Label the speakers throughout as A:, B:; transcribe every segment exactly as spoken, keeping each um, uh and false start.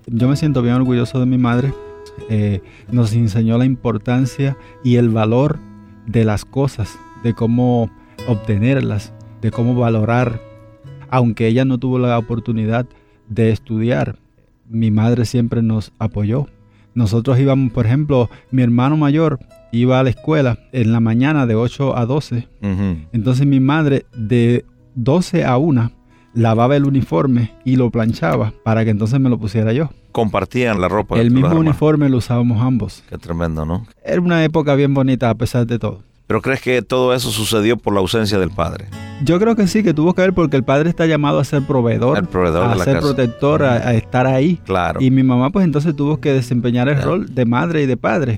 A: yo me siento bien orgulloso de mi madre. Eh, nos enseñó la importancia y el valor de las cosas, de cómo obtenerlas, de cómo valorar. Aunque ella no tuvo la oportunidad de estudiar, mi madre siempre nos apoyó. Nosotros íbamos, por ejemplo, mi hermano mayor iba a la escuela en la mañana de ocho a doce. Uh-huh. Entonces mi madre de doce a una lavaba el uniforme y lo planchaba para que entonces me lo pusiera yo.
B: Compartían la ropa.
A: El mismo uniforme lo usábamos ambos.
B: Qué tremendo, ¿no?
A: Era una época bien bonita a pesar de todo.
B: ¿Pero crees que todo eso sucedió por la ausencia del padre?
A: Yo creo que sí, que tuvo que ver porque el padre está llamado a ser proveedor,
B: el proveedor
A: a
B: de la
A: ser
B: casa.
A: protector, uh-huh. a, a estar ahí.
B: Claro.
A: Y mi mamá pues entonces tuvo que desempeñar el
B: claro.
A: rol de madre y de padre.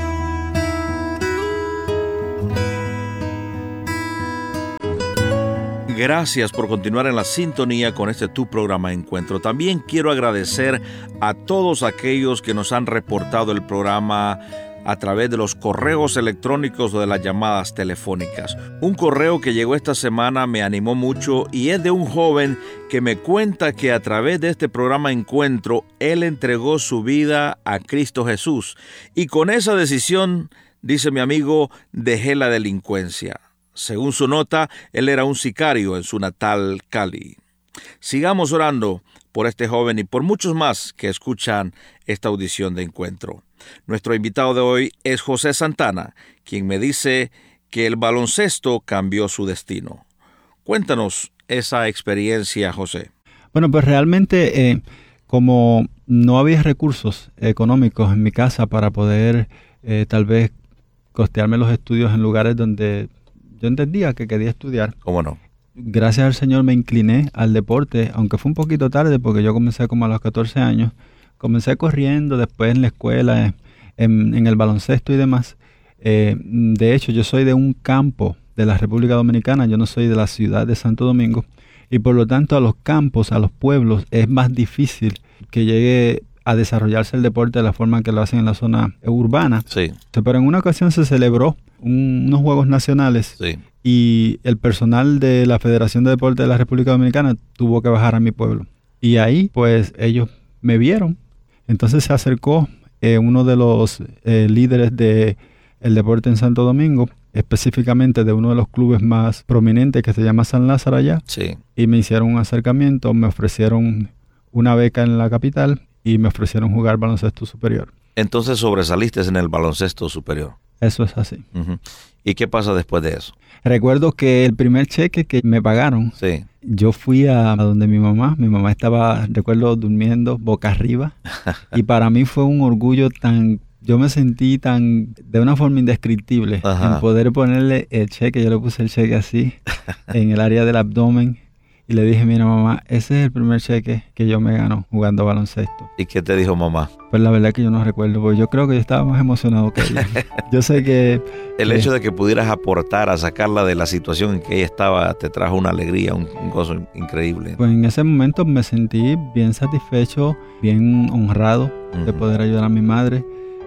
B: Gracias por continuar en la sintonía con este tu programa Encuentro. También quiero agradecer a todos aquellos que nos han reportado el programa a través de los correos electrónicos o de las llamadas telefónicas. Un correo que llegó esta semana me animó mucho y es de un joven que me cuenta que a través de este programa Encuentro, él entregó su vida a Cristo Jesús. Y con esa decisión, dice mi amigo, dejé la delincuencia. Según su nota, él era un sicario en su natal Cali. Sigamos orando por este joven y por muchos más que escuchan esta audición de Encuentro. Nuestro invitado de hoy es José Santana, quien me dice que el baloncesto cambió su destino. Cuéntanos esa experiencia, José.
A: Bueno, pues realmente eh, como no había recursos económicos en mi casa para poder eh, tal vez costearme los estudios en lugares donde yo entendía que quería estudiar.
B: ¿Cómo no?
A: Gracias al Señor me incliné al deporte, aunque fue un poquito tarde porque yo comencé como a los catorce años. Comencé corriendo, después en la escuela, en, en el baloncesto y demás. Eh, de hecho, yo soy de un campo de la República Dominicana, yo no soy de la ciudad de Santo Domingo. Y por lo tanto a los campos, a los pueblos, es más difícil que llegue a desarrollarse el deporte de la forma que lo hacen en la zona urbana.
B: Sí.
A: Pero en una ocasión se celebró un, unos Juegos Nacionales.
B: Sí.
A: Y el personal de la Federación de Deportes de la República Dominicana tuvo que bajar a mi pueblo. Y ahí, pues, ellos me vieron. Entonces se acercó eh, uno de los eh, líderes del deporte en Santo Domingo, específicamente de uno de los clubes más prominentes que se llama San Lázaro allá.
B: Sí.
A: Y me hicieron un acercamiento, me ofrecieron una beca en la capital y me ofrecieron jugar baloncesto superior.
B: Entonces sobresaliste en el baloncesto superior.
A: Eso es así.
B: Uh-huh. ¿Y qué pasa después de eso?
A: Recuerdo que el primer cheque que me pagaron,
B: sí.
A: yo fui a, a donde mi mamá, mi mamá estaba, recuerdo, durmiendo boca arriba, y para mí fue un orgullo tan, yo me sentí tan, de una forma indescriptible, Ajá. en poder ponerle el cheque, yo le puse el cheque así, en el área del abdomen, y le dije, mira mamá, ese es el primer cheque que yo me gano jugando baloncesto.
B: ¿Y qué te dijo mamá?
A: Pues la verdad que yo no recuerdo, porque yo creo que yo estaba más emocionado que ella. Yo sé que...
B: El
A: que,
B: hecho de que pudieras aportar a sacarla de la situación en que ella estaba te trajo una alegría, un, un gozo increíble.
A: Pues en ese momento me sentí bien satisfecho, bien honrado uh-huh. de poder ayudar a mi madre.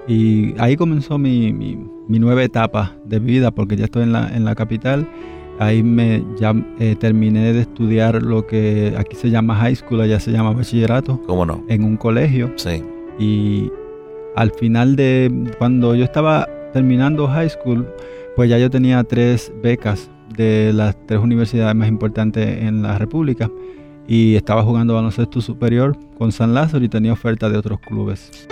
A: Y ahí comenzó mi, mi, mi nueva etapa de vida, porque ya estoy en la, en la capital. Ahí me ya eh, terminé de estudiar lo que aquí se llama high school, allá se llama bachillerato.
B: ¿Cómo no?
A: En un colegio.
B: Sí.
A: Y al final de cuando yo estaba terminando high school, pues ya yo tenía tres becas de las tres universidades más importantes en la República y estaba jugando baloncesto superior con San Lázaro y tenía oferta de otros clubes.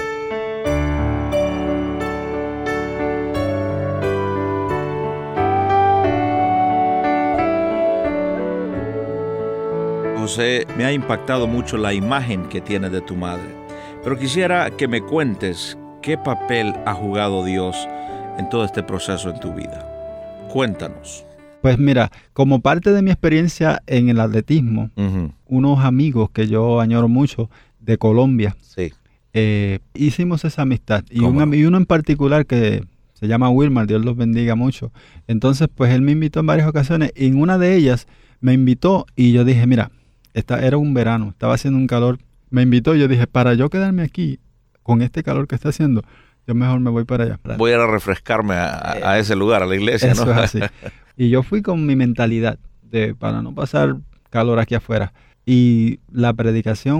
B: José, me ha impactado mucho la imagen que tienes de tu madre, pero quisiera que me cuentes qué papel ha jugado Dios en todo este proceso en tu vida. Cuéntanos.
A: Pues mira, como parte de mi experiencia en el atletismo, uh-huh. unos amigos que yo añoro mucho de Colombia,
B: sí.
A: eh, hicimos esa amistad. Y, un, y uno en particular que se llama Wilmar, Dios los bendiga mucho. Entonces, pues él me invitó en varias ocasiones y en una de ellas me invitó y yo dije, mira, esta, era un verano, estaba haciendo un calor, me invitó y yo dije, para yo quedarme aquí con este calor que está haciendo, yo mejor me voy para allá.
B: Voy a ir a refrescarme a, a ese lugar, a la iglesia,
A: Eso
B: ¿no?
A: es así. Y yo fui con mi mentalidad de para no pasar calor aquí afuera. Y la predicación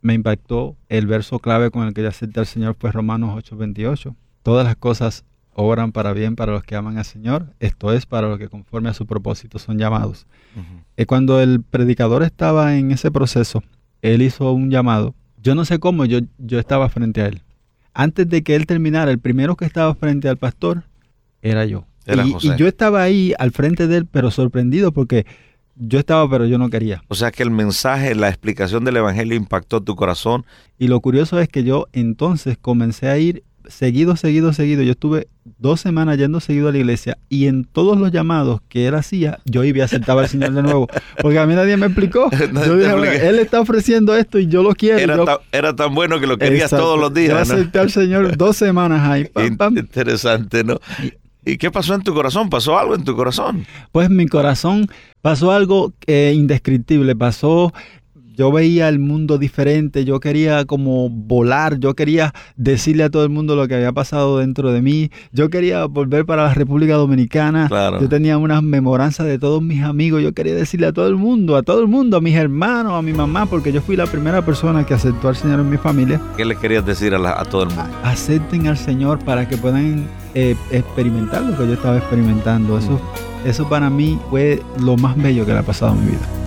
A: me impactó el verso clave con el que yo acepté al Señor, fue Romanos ocho veintiocho. Todas las cosas obran para bien para los que aman al Señor, esto es, para los que conforme a su propósito son llamados. Uh-huh. Y cuando el predicador estaba en ese proceso, él hizo un llamado. Yo no sé cómo, yo, yo estaba frente a él. Antes de que él terminara, el primero que estaba frente al pastor era yo.
B: Era
A: y,
B: José.
A: y yo estaba ahí al frente de él, pero sorprendido porque yo estaba, pero yo no quería.
B: O sea que el mensaje, la explicación del evangelio impactó tu corazón.
A: Y lo curioso es que yo entonces comencé a ir seguido, seguido, seguido. Yo estuve dos semanas yendo seguido a la iglesia y en todos los llamados que él hacía, yo iba y aceptaba al Señor de nuevo. Porque a mí nadie me explicó.
B: Nadie
A: yo dije,
B: bueno,
A: él está ofreciendo esto y yo lo quiero.
B: Era,
A: yo,
B: ta, era tan bueno que lo querías
A: exacto,
B: todos los días.
A: Yo
B: ¿no?
A: acepté al Señor dos semanas ahí. Pam, pam.
B: Interesante, ¿no? ¿Y qué pasó en tu corazón? ¿Pasó algo en tu corazón?
A: Pues en mi corazón pasó algo eh, indescriptible. Pasó, yo veía el mundo diferente, yo quería como volar, yo quería decirle a todo el mundo lo que había pasado dentro de mí. Yo quería volver para la República Dominicana.
B: Claro.
A: Yo tenía unas memoranzas de todos mis amigos. Yo quería decirle a todo el mundo, a todo el mundo, a mis hermanos, a mi mamá, porque yo fui la primera persona que aceptó al Señor en mi familia.
B: ¿Qué le querías decir a, la, a todo el mundo?
A: Acepten al Señor para que puedan eh, experimentar lo que yo estaba experimentando. Eso, mm. eso para mí fue lo más bello que le ha pasado en mi vida.